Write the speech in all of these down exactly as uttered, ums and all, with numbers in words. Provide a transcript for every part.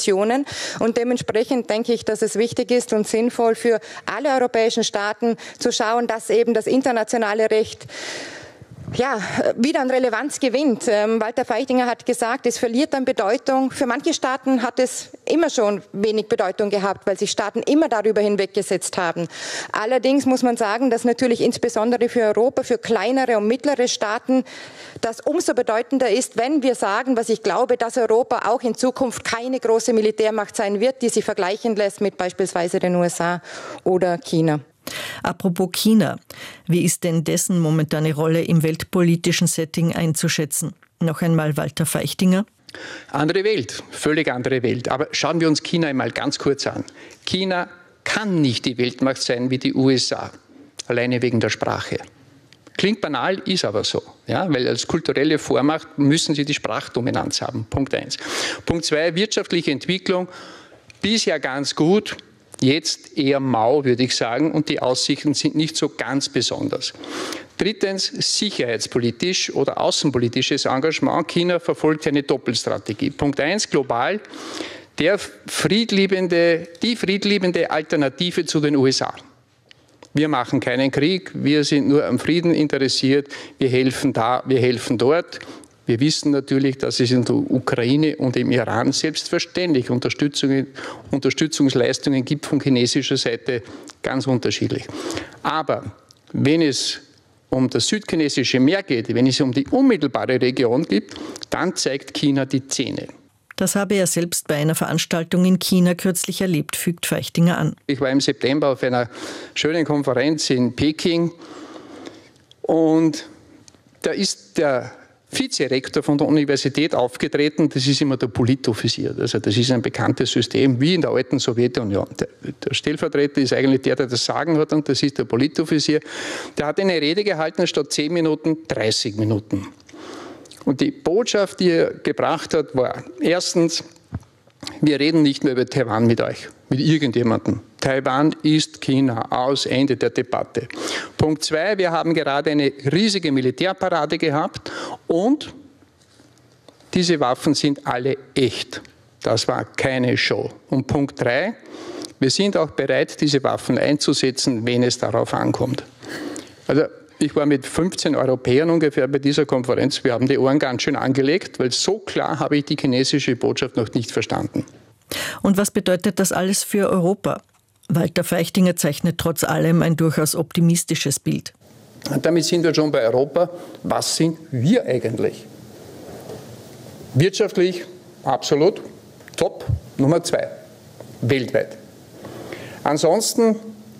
Sanktionen. Und dementsprechend denke ich, dass es wichtig ist und sinnvoll für alle europäischen Staaten zu schauen, dass eben das internationale Recht ja, wieder an Relevanz gewinnt. Ähm, Walter Feichtinger hat gesagt, es verliert an Bedeutung. Für manche Staaten hat es immer schon wenig Bedeutung gehabt, weil sich Staaten immer darüber hinweggesetzt haben. Allerdings muss man sagen, dass natürlich insbesondere für Europa, für kleinere und mittlere Staaten das umso bedeutender ist, wenn wir sagen, was ich glaube, dass Europa auch in Zukunft keine große Militärmacht sein wird, die sich vergleichen lässt mit beispielsweise den U S A oder China. Apropos China, wie ist denn dessen momentane Rolle im weltpolitischen Setting einzuschätzen? Noch einmal Walter Feichtinger. Andere Welt, völlig andere Welt. Aber schauen wir uns China einmal ganz kurz an. China kann nicht die Weltmacht sein wie die U S A, alleine wegen der Sprache. Klingt banal, ist aber so. Ja, weil als kulturelle Vormacht müssen sie die Sprachdominanz haben. Punkt eins. Punkt zwei, wirtschaftliche Entwicklung, bisher ganz gut. Jetzt eher mau, würde ich sagen, und die Aussichten sind nicht so ganz besonders. Drittens, sicherheitspolitisch oder außenpolitisches Engagement. China verfolgt eine Doppelstrategie. Punkt eins, global, der friedliebende, die friedliebende Alternative zu den U S A. Wir machen keinen Krieg, wir sind nur am Frieden interessiert, wir helfen da, wir helfen dort. Wir wissen natürlich, dass es in der Ukraine und im Iran selbstverständlich Unterstützung, Unterstützungsleistungen gibt von chinesischer Seite, ganz unterschiedlich. Aber wenn es um das südchinesische Meer geht, wenn es um die unmittelbare Region geht, dann zeigt China die Zähne. Das habe er selbst bei einer Veranstaltung in China kürzlich erlebt, fügt Feichtinger an. Ich war im September auf einer schönen Konferenz in Peking und da ist der Vizerektor von der Universität aufgetreten, das ist immer der Politoffizier. Also das ist ein bekanntes System, wie in der alten Sowjetunion. Der, der Stellvertreter ist eigentlich der, der das Sagen hat, und das ist der Politoffizier. Der hat eine Rede gehalten, statt zehn Minuten, dreißig Minuten. Und die Botschaft, die er gebracht hat, war erstens, wir reden nicht mehr über Taiwan mit euch, mit irgendjemandem. Taiwan ist China, aus, Ende der Debatte. Punkt zwei, wir haben gerade eine riesige Militärparade gehabt und diese Waffen sind alle echt. Das war keine Show. Und Punkt drei, wir sind auch bereit, diese Waffen einzusetzen, wenn es darauf ankommt. Also ich war mit fünfzehn Europäern ungefähr bei dieser Konferenz. Wir haben die Ohren ganz schön angelegt, weil so klar habe ich die chinesische Botschaft noch nicht verstanden. Und was bedeutet das alles für Europa? Walter Feichtinger zeichnet trotz allem ein durchaus optimistisches Bild. Und damit sind wir schon bei Europa. Was sind wir eigentlich? Wirtschaftlich absolut top, Nummer zwei, weltweit. Ansonsten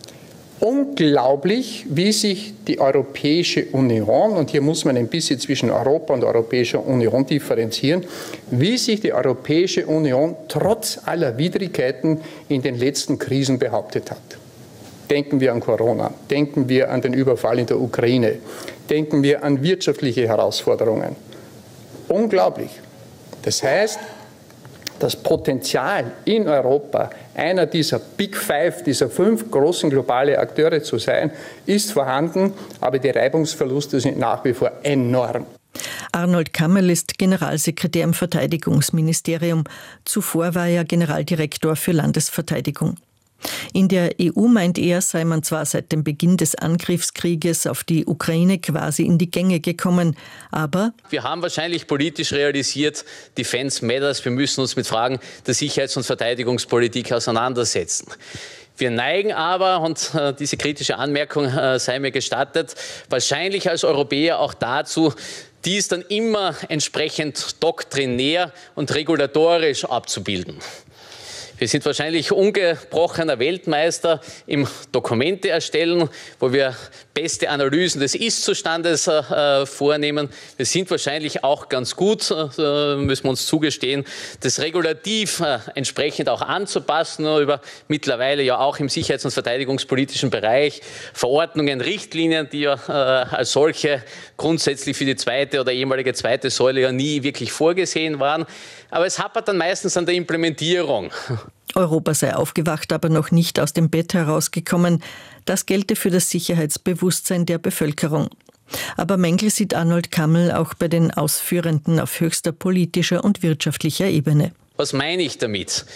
unglaublich, wie sich die Europäische Union, und hier muss man ein bisschen zwischen Europa und Europäischer Union differenzieren, wie sich die Europäische Union trotz aller Widrigkeiten in den letzten Krisen behauptet hat. Denken wir an Corona, denken wir an den Überfall in der Ukraine, denken wir an wirtschaftliche Herausforderungen. Unglaublich. Das heißt, das Potenzial in Europa, einer dieser Big Five, dieser fünf großen globalen Akteure zu sein, ist vorhanden, aber die Reibungsverluste sind nach wie vor enorm. Arnold Kammel ist Generalsekretär im Verteidigungsministerium. Zuvor war er Generaldirektor für Landesverteidigung. In der E U, meint er, sei man zwar seit dem Beginn des Angriffskrieges auf die Ukraine quasi in die Gänge gekommen, aber wir haben wahrscheinlich politisch realisiert, Defense matters, wir müssen uns mit Fragen der Sicherheits- und Verteidigungspolitik auseinandersetzen. Wir neigen aber, und äh, diese kritische Anmerkung äh, sei mir gestattet, wahrscheinlich als Europäer auch dazu, dies dann immer entsprechend doktrinär und regulatorisch abzubilden. Wir sind wahrscheinlich ungebrochener Weltmeister im Dokumente erstellen, wo wir beste Analysen des Ist-Zustandes äh, vornehmen. Wir sind wahrscheinlich auch ganz gut, äh, müssen wir uns zugestehen, das Regulativ äh, entsprechend auch anzupassen, über mittlerweile ja auch im sicherheits- und verteidigungspolitischen Bereich Verordnungen, Richtlinien, die ja äh, als solche grundsätzlich für die zweite oder ehemalige zweite Säule ja nie wirklich vorgesehen waren. Aber es hapert dann meistens an der Implementierung. Europa sei aufgewacht, aber noch nicht aus dem Bett herausgekommen. Das gelte für das Sicherheitsbewusstsein der Bevölkerung. Aber Mängel sieht Arnold Kammel auch bei den Ausführenden auf höchster politischer und wirtschaftlicher Ebene. Was meine ich damit?